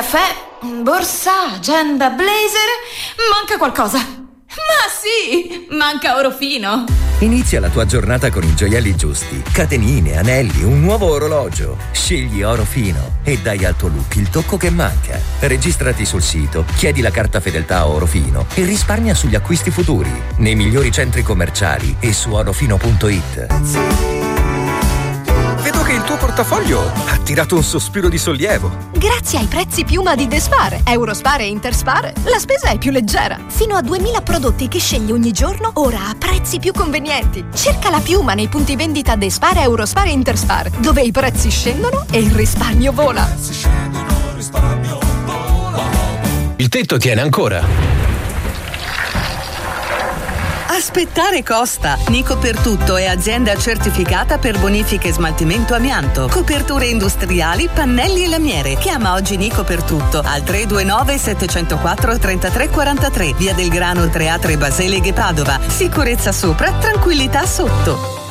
caffè, borsa, agenda, blazer. Manca qualcosa. Ma sì, manca Orofino. Inizia la tua giornata con i gioielli giusti. Catenine, anelli, un nuovo orologio. Scegli Orofino e dai al tuo look il tocco che manca. Registrati sul sito, chiedi la carta fedeltà Orofino e risparmia sugli acquisti futuri nei migliori centri commerciali e su orofino.it. Vedo che il tuo portafoglio ha tirato un sospiro di sollievo. Grazie ai prezzi Piuma di Despare, Eurospare e Interspare, la spesa è più leggera. Fino a 2000 prodotti che scegli ogni giorno, ora a prezzi più convenienti. Cerca la Piuma nei punti vendita Despare, Eurospare e Interspare, dove i prezzi scendono e il risparmio vola. Il tetto tiene ancora. Aspettare costa. Nico per tutto è azienda certificata per bonifiche e smaltimento amianto, coperture industriali, pannelli e lamiere. Chiama oggi Nico per tutto al 329 704 3343, via del Grano 3A3 Baseleghe Padova. Sicurezza sopra, tranquillità sotto.